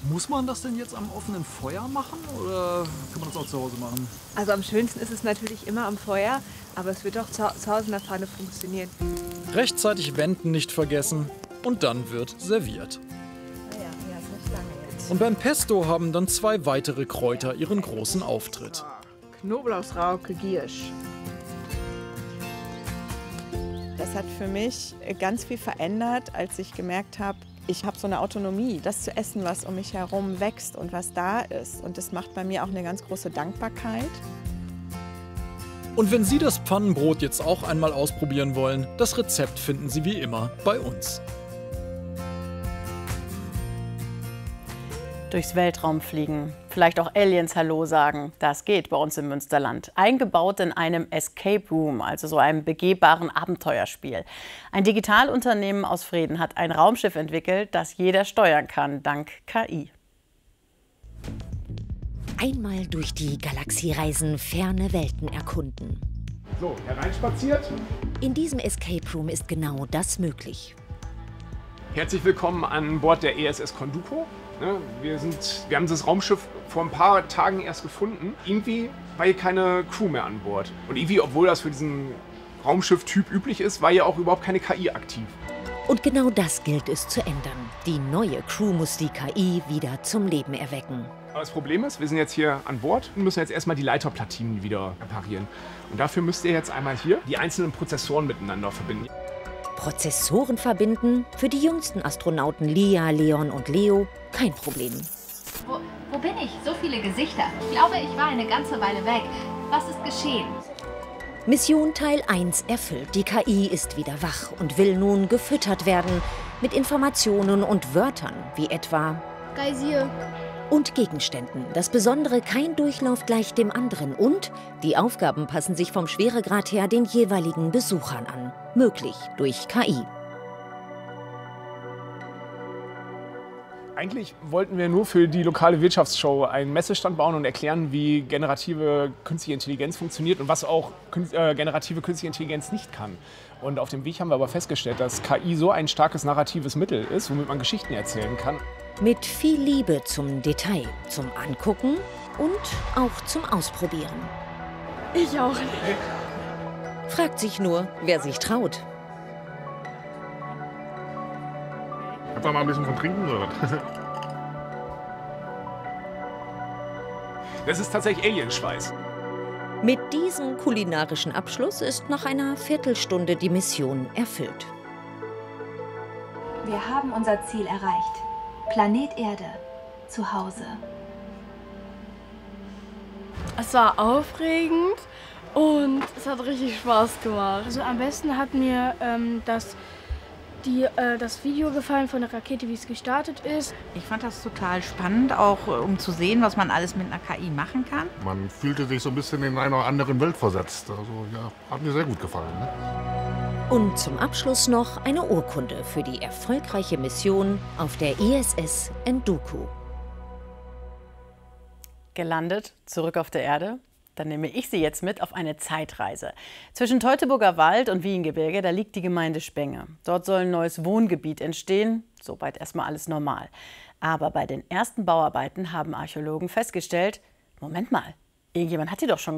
Muss man das denn jetzt am offenen Feuer machen oder kann man das auch zu Hause machen? Also am schönsten ist es natürlich immer am Feuer, aber es wird auch zu Hause in der Pfanne funktionieren. Rechtzeitig wenden nicht vergessen und dann wird serviert. Ja, ist nicht lange jetzt. Und beim Pesto haben dann 2 weitere Kräuter ihren großen Auftritt. Knoblauchsrauke, Giersch. Das hat für mich ganz viel verändert, als ich gemerkt habe, ich habe so eine Autonomie, das zu essen, was um mich herum wächst und was da ist. Und das macht bei mir auch eine ganz große Dankbarkeit. Und wenn Sie das Pfannenbrot jetzt auch einmal ausprobieren wollen, das Rezept finden Sie wie immer bei uns. Durchs Weltraum fliegen, vielleicht auch Aliens Hallo sagen, das geht bei uns im Münsterland. Eingebaut in einem Escape Room, also so einem begehbaren Abenteuerspiel. Ein Digitalunternehmen aus Vreden hat ein Raumschiff entwickelt, das jeder steuern kann, dank KI. Einmal durch die Galaxie reisen, ferne Welten erkunden. So, hereinspaziert. In diesem Escape Room ist genau das möglich. Herzlich willkommen an Bord der ESS Konduko. Wir haben das Raumschiff vor ein paar Tagen erst gefunden. Irgendwie war hier keine Crew mehr an Bord. Und irgendwie, obwohl das für diesen Raumschiff-Typ üblich ist, war hier auch überhaupt keine KI aktiv. Und genau das gilt es zu ändern. Die neue Crew muss die KI wieder zum Leben erwecken. Aber das Problem ist, wir sind jetzt hier an Bord und müssen jetzt erstmal die Leiterplatinen wieder reparieren. Und dafür müsst ihr jetzt einmal hier die einzelnen Prozessoren miteinander verbinden. Prozessoren verbinden? Für die jüngsten Astronauten Lia, Leon und Leo kein Problem. Wo bin ich? So viele Gesichter. Ich glaube, ich war eine ganze Weile weg. Was ist geschehen? Mission Teil 1 erfüllt. Die KI ist wieder wach und will nun gefüttert werden mit Informationen und Wörtern, wie etwa Geysir und Gegenständen. Das Besondere, kein Durchlauf gleich dem anderen und die Aufgaben passen sich vom Schweregrad her den jeweiligen Besuchern an. Möglich durch KI. Eigentlich wollten wir nur für die lokale Wirtschaftsshow einen Messestand bauen und erklären, wie generative künstliche Intelligenz funktioniert und was auch generative künstliche Intelligenz nicht kann. Und auf dem Weg haben wir aber festgestellt, dass KI so ein starkes narratives Mittel ist, womit man Geschichten erzählen kann. Mit viel Liebe zum Detail, zum Angucken und auch zum Ausprobieren. Ich auch. Fragt sich nur, wer sich traut. Kannst du mal ein bisschen von trinken oder was? Das ist tatsächlich Alienschweiß. Mit diesem kulinarischen Abschluss ist nach einer Viertelstunde die Mission erfüllt. Wir haben unser Ziel erreicht. Planet Erde. Zu Hause. Es war aufregend und es hat richtig Spaß gemacht. Also am besten hat mir das Video gefallen von der Rakete, wie es gestartet ist. Ich fand das total spannend, auch um zu sehen, was man alles mit einer KI machen kann. Man fühlte sich so ein bisschen in einer anderen Welt versetzt. Also ja, hat mir sehr gut gefallen. Ne? Und zum Abschluss noch eine Urkunde für die erfolgreiche Mission auf der ISS Enduku. Gelandet, zurück auf der Erde. Dann nehme ich Sie jetzt mit auf eine Zeitreise. Zwischen Teutoburger Wald und Wiehengebirge, da liegt die Gemeinde Spenge. Dort soll ein neues Wohngebiet entstehen. Soweit erstmal alles normal. Aber bei den ersten Bauarbeiten haben Archäologen festgestellt, Moment mal, irgendjemand hat hier doch schon